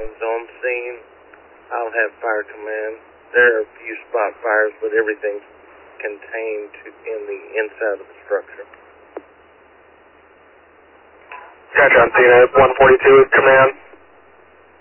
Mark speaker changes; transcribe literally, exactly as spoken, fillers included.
Speaker 1: comes on scene, I'll have fire command. There are a few spot fires, but everything's contained to, in the inside of the structure.
Speaker 2: Gotcha, Athena, one forty-two, command.